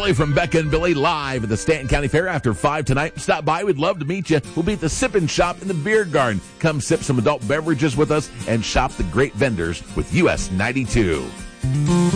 Billy from Becca and Billy live at the Stanton County Fair after 5 tonight. Stop by. We'd love to meet you. We'll be at the Sippin' Shop in the Beer Garden. Come sip some adult beverages with us and shop the great vendors with US 92.